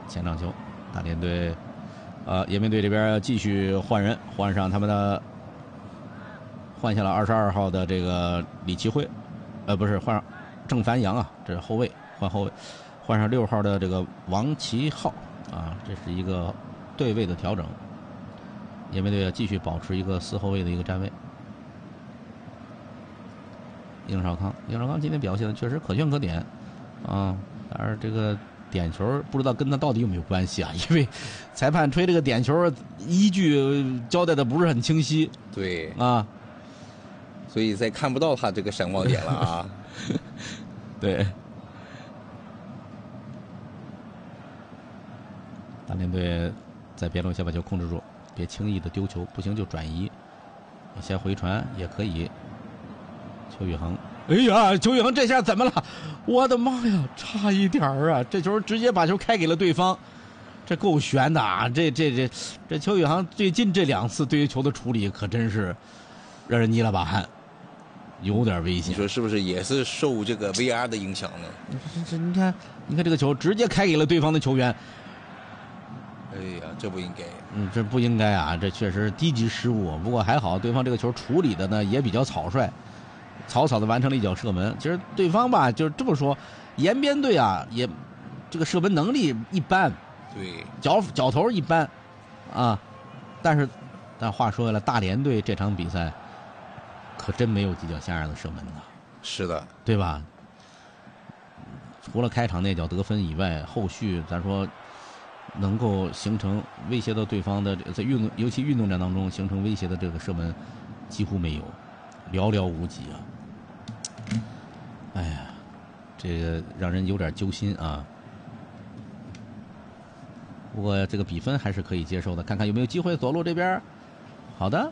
前场球，大连队，延边队这边继续换人，换上他们的，换下了22号的这个李奇辉，不是换上郑凡阳啊，这是后卫换后卫，换上6号的这个王旗浩啊，这是一个对位的调整。延边队要继续保持一个4后卫的一个站位。应少康今天表现的确实可圈可点啊，当然这个点球不知道跟他到底有没有关系啊，因为裁判吹这个点球依据交代的不是很清晰。 对啊， 所以再看不到他这个闪光点了啊。 对，大连队在边路先把球控制住，别轻易的丢球，不行就转移，先回传也可以。邱宇恒，哎呀，邱宇恒这下怎么了？我的妈呀，差一点啊！这球直接把球开给了对方，这够悬的啊！这邱宇恒最近这2次对于球的处理可真是让人捏了把汗，有点危险。 你说是不是也是受这个 VR 的影响呢？ 你看这个球直接开给了对方的球员。 哎呀，这不应该。 这不应该啊！这确实低级失误。不过还好，对方这个球处理的呢也比较草率。草草的完成了一脚射门。其实对方吧，就是这么说，延边队啊，也这个射门能力一般， 对， 脚头一般，啊，但话说回来，大连队这场比赛可真没有几脚像样的射门呢。 是的， 对吧？除了开场那脚得分以外，后续咱说能够形成威胁到对方的，在尤其运动战当中形成威胁的这个射门几乎没有，寥寥无几啊。哎呀，这个让人有点揪心啊。不过这个比分还是可以接受的，看看有没有机会。左路这边，好的，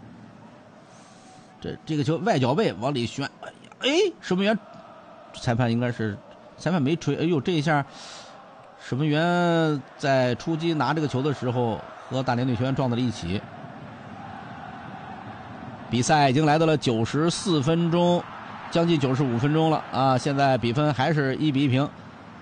这个球外脚背往里旋，哎，守门员，裁判没吹，哎呦，这一下守门员在出击拿这个球的时候和大连队球员撞在了一起。比赛已经来到了94分钟，将近95分钟了啊！现在比分还是1比1平。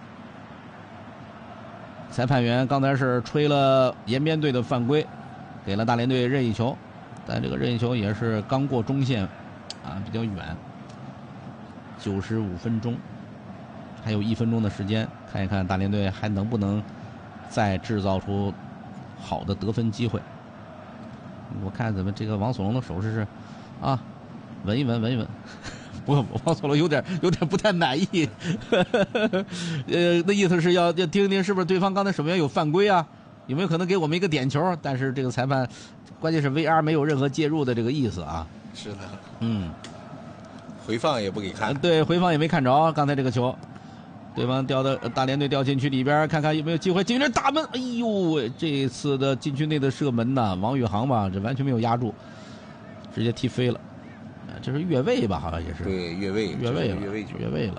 裁判员刚才是吹了延边队的犯规，给了大连队任意球，但这个任意球也是刚过中线啊，比较远。95分钟，还有1分钟的时间，看一看大连队还能不能再制造出好的得分机会。我看怎么这个王索龙的手势是啊，闻一闻。不过王索龙有点不太满意，那意思是要听听是不是对方刚才守门员有犯规啊？有没有可能给我们一个点球？但是这个裁判，关键是 VR 没有任何介入的这个意思啊。 是的， 回放也不给看。 对，回放也没看着刚才这个球。对方大连队掉禁区里边，看看有没有机会进去打门。哎呦，这次的禁区内的射门呐，王宇航吧，这完全没有压住，直接踢飞了。这是越位吧？好像也是。 对，越位了。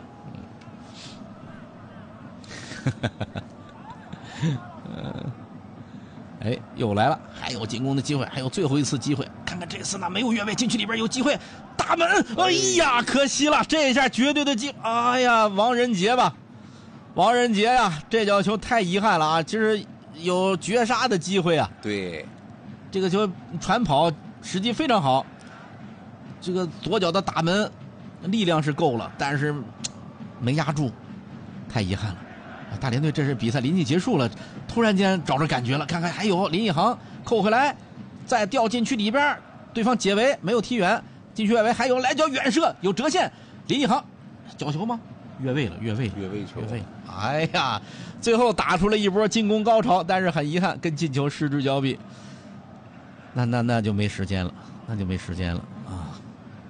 哎，又来了，还有进攻的机会，还有最后一次机会，看看这次呢没有越位，禁区里边有机会打门。哎呀，可惜了，这一下绝对的机，哎呀，王仁杰呀，这脚球太遗憾了啊！其实有绝杀的机会啊。 对， 这个球传跑时机非常好，这个左脚的打门力量是够了，但是没压住，太遗憾了。大连队这是比赛临近结束了，突然间找着感觉了，看看还有林一航扣回来，再掉禁区里边，对方解围没有踢远，禁区外围还有来脚远射有折线，林一航角球吗？越位了。哎呀，最后打出了一波进攻高潮，但是很遗憾跟进球失之交臂。那就没时间了，啊！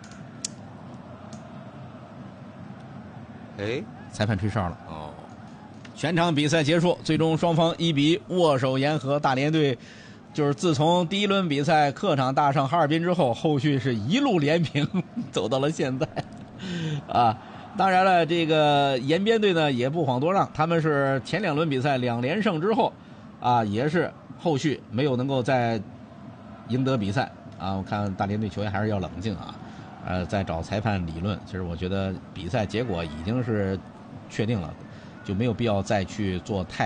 哎， 裁判吹哨了。全场比赛结束，最终双方1比1握手言和。大连队就是自从第1轮比赛客场大胜哈尔滨之后，后续是一路连平走到了现在啊。当然了，这个延边队呢也不遑多让，他们是前2轮比赛2连胜之后啊，也是后续没有能够再赢得比赛啊。我看大连队球员还是要冷静啊，在找裁判理论。其实我觉得比赛结果已经是确定了，就没有必要再去做太